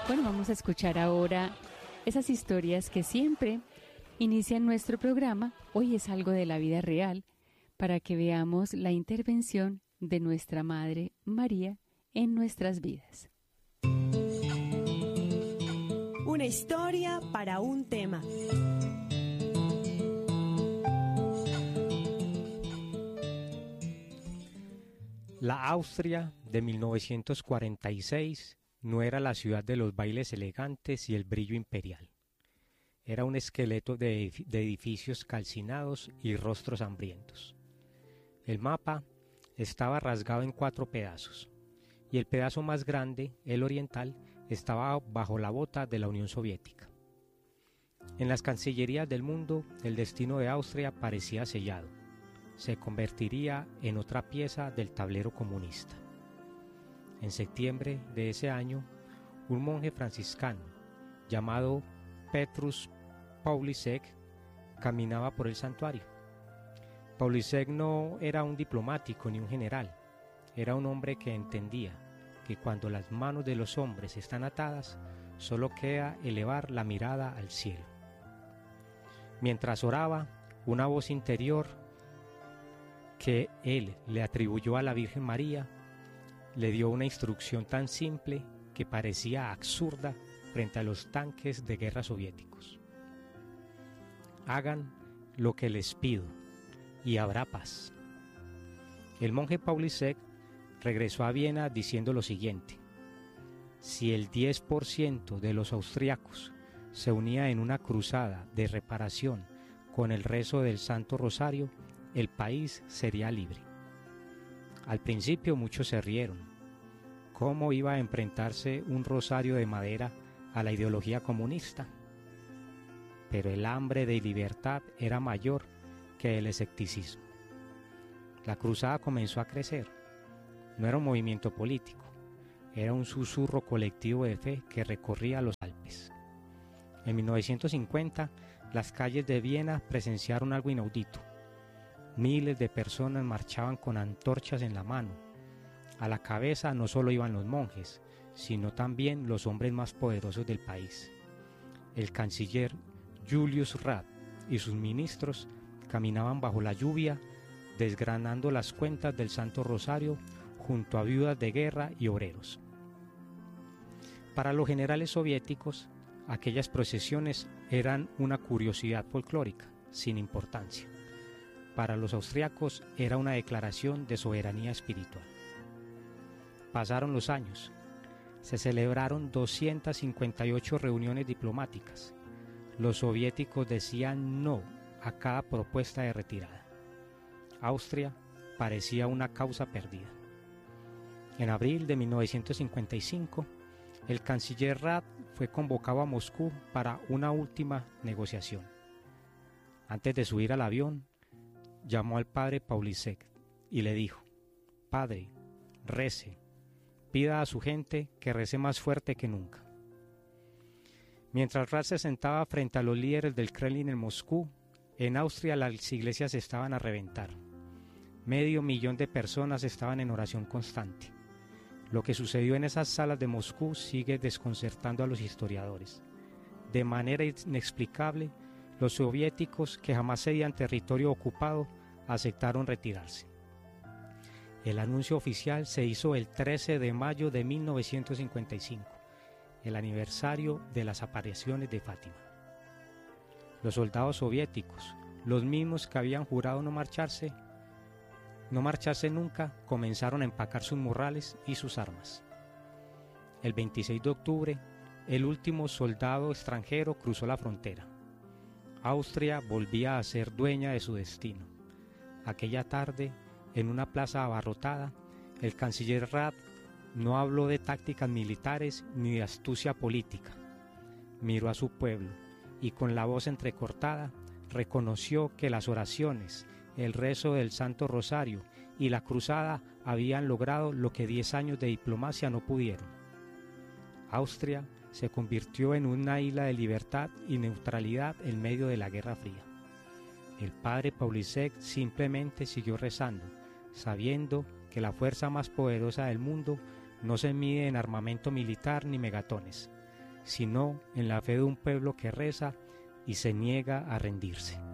Bueno, vamos a escuchar ahora esas historias que siempre inician nuestro programa. Hoy es algo de la vida real, para que veamos la intervención de nuestra Madre María en nuestras vidas. Una historia para un tema. La Austria de 1946 no era la ciudad de los bailes elegantes y el brillo imperial. Era un esqueleto de edificios calcinados y rostros hambrientos. El mapa estaba rasgado en 4 pedazos, y el pedazo más grande, el oriental, estaba bajo la bota de la Unión Soviética. En las cancillerías del mundo, el destino de Austria parecía sellado. Se convertiría en otra pieza del tablero comunista. En septiembre de ese año, un monje franciscano llamado Petrus Pawlisek caminaba por el santuario. Pawlisek no era un diplomático ni un general, era un hombre que entendía que cuando las manos de los hombres están atadas, solo queda elevar la mirada al cielo. Mientras oraba, una voz interior que él le atribuyó a la Virgen María le dio una instrucción tan simple que parecía absurda frente a los tanques de guerra soviéticos. Hagan lo que les pido y habrá paz. El monje Pawlisek regresó a Viena diciendo lo siguiente: si el 10% de los austriacos se unía en una cruzada de reparación con el rezo del Santo Rosario, el país sería libre. Al principio muchos se rieron. ¿Cómo iba a enfrentarse un rosario de madera a la ideología comunista? Pero el hambre de libertad era mayor que el escepticismo. La cruzada comenzó a crecer. No era un movimiento político, era un susurro colectivo de fe que recorría los Alpes. En 1950, las calles de Viena presenciaron algo inaudito. Miles de personas marchaban con antorchas en la mano. A la cabeza no solo iban los monjes, sino también los hombres más poderosos del país. El canciller Julius Rath y sus ministros caminaban bajo la lluvia, desgranando las cuentas del Santo Rosario junto a viudas de guerra y obreros. Para los generales soviéticos, aquellas procesiones eran una curiosidad folclórica, sin importancia. Para los austriacos era una declaración de soberanía espiritual. Pasaron los años. Se celebraron 258 reuniones diplomáticas. Los soviéticos decían no a cada propuesta de retirada. Austria parecía una causa perdida. En abril de 1955, el canciller Rath fue convocado a Moscú para una última negociación. Antes de subir al avión, llamó al padre Pawlisek y le dijo: Padre, rece, pida a su gente que rece más fuerte que nunca. Mientras Rath se sentaba frente a los líderes del Kremlin en Moscú, en Austria las iglesias estaban a reventar. 500,000 de personas estaban en oración constante. Lo que sucedió en esas salas de Moscú sigue desconcertando a los historiadores. De manera inexplicable, los soviéticos, que jamás cedían territorio ocupado, aceptaron retirarse. El anuncio oficial se hizo el 13 de mayo de 1955, el aniversario de las apariciones de Fátima. Los soldados soviéticos, los mismos que habían jurado no marcharse nunca, comenzaron a empacar sus morrales y sus armas. El 26 de octubre, el último soldado extranjero cruzó la frontera. Austria volvía a ser dueña de su destino. Aquella tarde, en una plaza abarrotada, el canciller Rath no habló de tácticas militares ni de astucia política. Miró a su pueblo y con la voz entrecortada reconoció que las oraciones, el rezo del Santo Rosario y la cruzada habían logrado lo que 10 años de diplomacia no pudieron. Austria se convirtió en una isla de libertad y neutralidad en medio de la Guerra Fría. El padre Pawlisek simplemente siguió rezando, sabiendo que la fuerza más poderosa del mundo no se mide en armamento militar ni megatones, sino en la fe de un pueblo que reza y se niega a rendirse.